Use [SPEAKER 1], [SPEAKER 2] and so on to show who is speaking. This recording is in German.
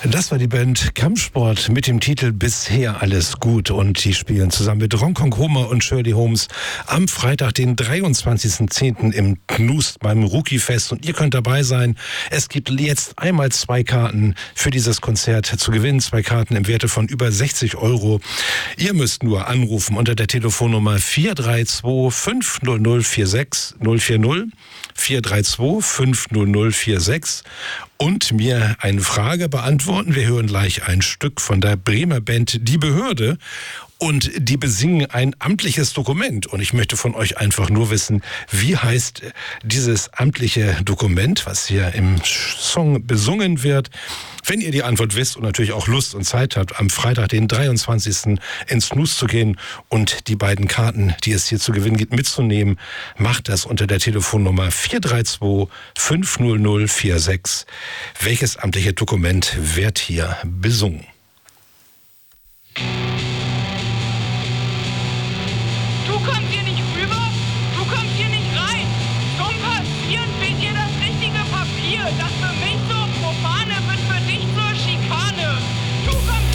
[SPEAKER 1] Das war die Band Kampfsport mit dem Titel Bisher alles gut, und die spielen zusammen mit Ronco Homer und Shirley Holmes am Freitag, den 23.10. im Knust beim Rookie-Fest, und ihr könnt dabei sein. Es gibt jetzt einmal 2 Karten für dieses Konzert zu gewinnen, 2 Karten im Werte von über 60 €. Ihr müsst nur anrufen unter der Telefonnummer 432 500 46 040 432 500 46 und mir eine Frage beantworten. Wir hören gleich ein Stück von der Bremer Band Die Behörde, und die besingen ein amtliches Dokument. Und ich möchte von euch einfach nur wissen, wie heißt dieses amtliche Dokument, was hier im Song besungen wird. Wenn ihr die Antwort wisst und natürlich auch Lust und Zeit habt, am Freitag, den 23. ins Snooze zu gehen und die beiden Karten, die es hier zu gewinnen gibt, mitzunehmen, macht das unter der Telefonnummer 432 500 46. Welches amtliche Dokument wird hier besungen?